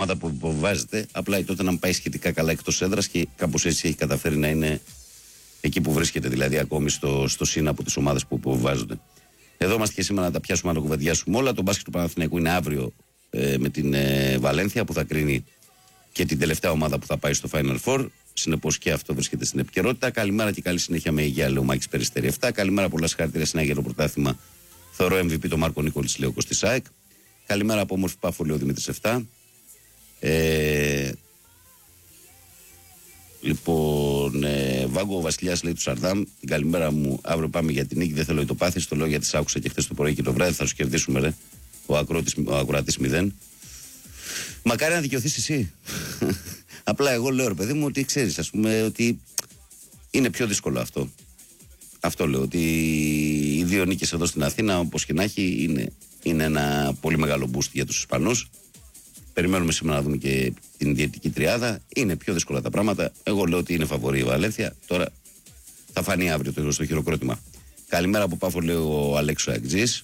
ομάδα που υποβιβάζεται. Απλά η Τότεναμ πάει σχετικά καλά εκτός έδρας και κάπως έτσι έχει καταφέρει να είναι εκεί που βρίσκεται, δηλαδή ακόμη στο σύν από τις ομάδες που υποβιβάζονται. Εδώ είμαστε και σήμερα να τα πιάσουμε, να τα κουβεντιάσουμε όλα. Το μπάσκετ του Παναθηναϊκού είναι αύριο με την Βαλένθια που θα κρίνει και την τελευταία ομάδα που θα πάει στο Final Four. Συνεπώς και αυτό βρίσκεται στην επικαιρότητα. Καλημέρα και καλή συνέχεια με υγεία, λέει ο Μάκης Περιστέρη 7. Καλημέρα, πολλά συγχαρητήρια στην Άγιο πρωτάθλημα. Θεωρώ MVP τον Μάρκο Νίκολης, λέει ο Κωστής ΑΕΚ. Καλημέρα από όμορφη Πάφο, λέει ο Δημήτρης 7. Λοιπόν, Βάγκο ο Βασιλιάς, λέει του Σαρδάμ. Την καλημέρα μου, αύριο πάμε για την νίκη. Δεν θέλω ητοπάθηση. Το λέω γιατί σ' άκουσα και χθες το πρωί και το βράδυ. Θα σου κερδίσουμε, ρε. Ο ακροατής 0. Μακάρι να δικαιωθείς εσύ. Απλά εγώ λέω, ρε παιδί μου, ότι ξέρεις, ας πούμε, ότι είναι πιο δύσκολο αυτό. Αυτό λέω, ότι οι 2 νίκες εδώ στην Αθήνα, όπως και να έχει, είναι ένα πολύ μεγάλο boost για τους Ισπανούς. Περιμένουμε σήμερα να δούμε και την διαιτητική τριάδα. Είναι πιο δύσκολα τα πράγματα. Εγώ λέω ότι είναι φαβορή η Βαλένθια. Τώρα θα φανεί αύριο στο χειροκρότημα. Καλημέρα από Πάφο, λέει ο Αλέξο Αγτζής.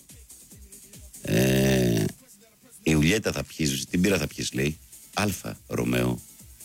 Η Ουλιέτα θα πιείς, την πύρα θα πιείς, λέει. Αλφα Ρωμαίο.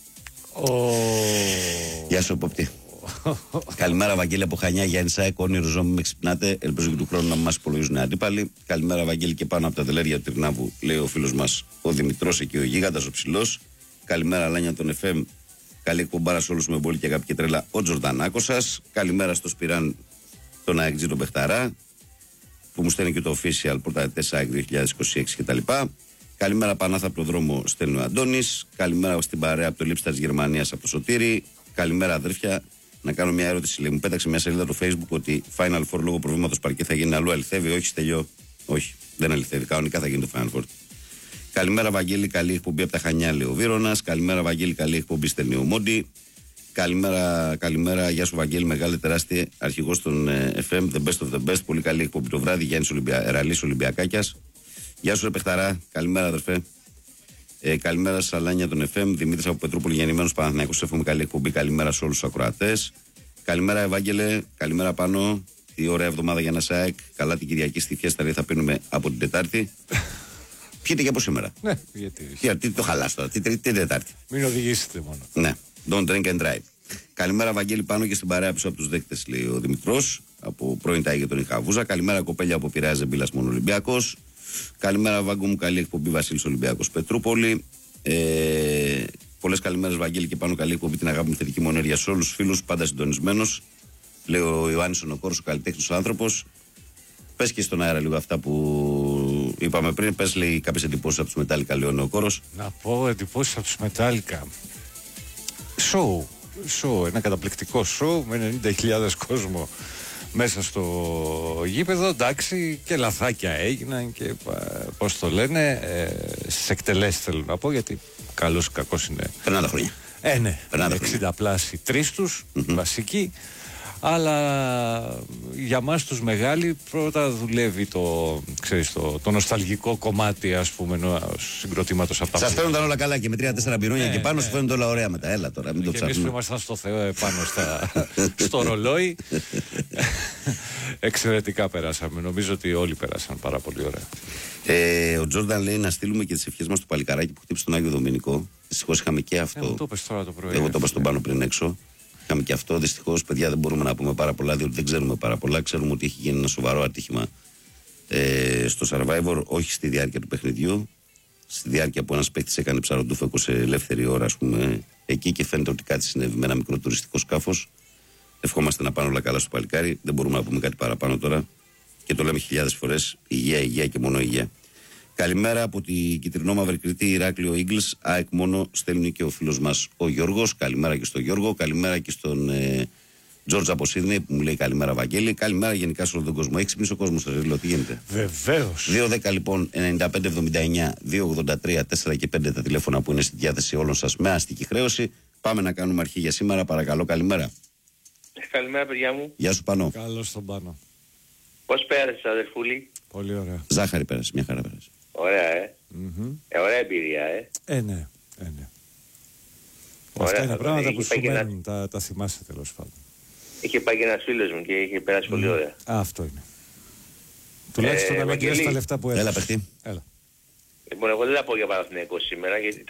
Γεια σου, Πόπτη. Καλημέρα, Βαγγέλη από Χανιά, Γιάννη Σάικ. Όνειρο ζώμη, με ξυπνάτε. Ελπίζω και του χρόνου να μας υπολογίζουν αντίπαλοι. Καλημέρα, Βαγγέλη, και πάνω από τα τελέρια του Τυρνάβου, λέει ο φίλος μας ο Δημητρός, εκεί ο Γίγαντας, ο Ψηλός. Καλημέρα, Λάνια των FM. Καλή εκπομπάρα σε όλους με πολύ και αγάπη και τρέλα, ο Τζορντανάκος σας. Καλημέρα στο Σπυράν, τον Αεκτζή τον Πεχταρά, που μου στέλνει και το official πρωταθλητές ΑΕΚ 2026 κτλ. Καλημέρα, Πανάθα από τον δρόμο, στέλνει ο Αντώνης. Καλημέρα στην παρέα από το Λίπστα της Γερμανίας, από το Σωτήρι. Καλημέρα, αδέρφια. Να κάνω μια ερώτηση. Λέει, μου πέταξε μια σελίδα του Facebook ότι Final Four λόγω προβλήματος παρκέ θα γίνει αλλού. Αληθεύει? Όχι, Στέλιο. Όχι, δεν αληθεύει. Κανονικά θα γίνει το Final Four. Καλημέρα, Βαγγέλη. Καλή εκπομπή από τα Χανιά, λέει ο Βύρονας. Καλημέρα, Βαγγέλη. Καλή εκπομπή, στέλνει ο Μόντι. Καλημέρα. Γεια σου, Βαγγέλη. Μεγάλη, τεράστια αρχηγός των FM. The best of the best. Πολύ καλή εκπομπή το βράδυ. Γιάννης Εραλής Ολυμπιακάκιας. Γεια σου, ρε Πεχταρά. Καλημέρα, αδερφέ. Καλημέρα, Σαλάνια των FM. Δημήτρης από Πετρούπολη, γεννημένος Παναθηναϊκός. Εύχομαι καλή εκπομπή. Καλημέρα σε όλους τους ακροατές. Καλημέρα, Ευάγγελε. Καλημέρα, Πάνω. Τι ωραία εβδομάδα για ένα ΣΑΕΚ. Καλά την Κυριακή στη Φιέστα, θα πίνουμε από την Τετάρτη. Πιείτε και από σήμερα. Ναι, γιατί το χαλάς τώρα. Τι Τετάρτη. Μην οδηγήσετε μόνο. Ναι. Don't drink and drive. Καλημέρα, Βαγγέλη, Πάνω και στην παρέα πίσω από τους δέκτες, λέει ο Δημητρός. Από πρώην Τάι για τον Ιχαβούζα. Καλημέρα, κοπέλια από Πειραιά, Ζεμπίλας, μόνο Ολυμπιακός. Καλημέρα, Βάγκο μου, καλή εκπομπή, Βασίλης Ολυμπιακός Πετρούπολη. Πολλές καλημέρες, Βαγγέλη, και Πάνω, καλή εκπομπή, την αγάπη μου, θετική μου ενέργεια σε όλους τους φίλους, πάντα συντονισμένος. Λέει ο Ιωάννης Ονοκόρος, ο καλλιτέχνης άνθρωπος. Πες και στον αέρα λίγο αυτά που είπαμε πριν. Πες, λέει, κάποιες εντυπώσεις από τους Μετάλλικα, λέει ο Ονοκόρος. Να πω εντυπώσεις από τους Μετάλλικα. Σοου, ένα καταπληκτικό σοου με 90.000 κόσμο μέσα στο γήπεδο. Εντάξει, και λαθάκια έγιναν και πώς το λένε, στις εκτελέσεις θέλω να πω, γιατί καλός ή κακός είναι. Περνάνε τα χρόνια. Ναι, 60 πλάσι, 3 τους, βασικοί. Αλλά για μας τους μεγάλοι πρώτα δουλεύει το νοσταλγικό κομμάτι, ας πούμε, ενός συγκροτήματος από τα σας φαίνονταν όλα καλά και με 3-4 μπυρόνια και πάνω σου φαίνονται όλα ωραία μετά. Έλα τώρα, μην το ψάχνουμε. Και εμείς που ήμασταν στο Θεό επάνω στο ρολόι. Εξαιρετικά περάσαμε. Νομίζω ότι όλοι περάσαν πάρα πολύ ωραία. Ο Τζόρνταν λέει να στείλουμε και τις ευχές μας στο παλικαράκι που χτύπησε τον Άγιο Δομηνικό. Δυστυχώς είχαμε και αυτό. Εγώ το είπες τώρα το πρωί. Εγώ το είπα στον Πάνω πριν έξω. Είχαμε και αυτό. Δυστυχώς, παιδιά, δεν μπορούμε να πούμε πάρα πολλά, διότι δεν ξέρουμε πάρα πολλά. Ξέρουμε ότι έχει γίνει ένα σοβαρό ατύχημα στο Survivor, όχι στη διάρκεια του παιχνιδιού. Στη διάρκεια που ένας παίκτης έκανε ψαροντούφεκο σε ελεύθερη ώρα, ας πούμε, εκεί, και φαίνεται ότι κάτι συνέβη με ένα μικρό τουριστικό σκάφος. Ευχόμαστε να πάνε όλα καλά στο παλικάρι. Δεν μπορούμε να πούμε κάτι παραπάνω τώρα. Και το λέμε χιλιάδες φορές. Υγεία και μόνο υγεία. Καλημέρα από την κυτρινόμαυρη Κρήτη, Ηράκλειο Ίγκλς. ΑΕΚ μόνο, στέλνει και ο φίλος μας ο Γιώργος. Καλημέρα και στον Γιώργο. Καλημέρα και στον Τζόρτζ από Σίδνεϊ που μου λέει καλημέρα, Βαγγέλη. Καλημέρα γενικά σε όλο τον κόσμο. Έχει ξυπνήσει ο κόσμος, Ρελό, τι γίνεται? Βεβαίως. 2-10 λοιπόν, 95-79, 2-83, 4 και 5 τα τηλέφωνα που είναι στη διάθεση όλων σας με αστική χρέωση. Πάμε να κάνουμε αρχή για σήμερα, παρακαλώ. Καλημέρα. Καλημέρα, παιδιά μου. Γεια σου, Πανώ. Καλώς τον Πάνο. Πώς πέρασες, αδερφούλη? Πολύ ωραία. Ζάχαρη πέρασε, μια χαρά πέρασε. Ωραία, ωραία εμπειρία, Ναι. Ωραία, αυτά είναι πράγματα που σου ένα... μένουν, τα θυμάσαι τέλος πάντων. Είχε πάει και ένας φίλος μου και είχε περάσει πολύ ωραία. Αυτό είναι. Τουλάχιστον να μην κλαις τα λεφτά που έδωσες. Έλα, παιχτή. Έλα. Λοιπόν, εγώ δεν θα πω για Παναθηναϊκό σήμερα, γιατί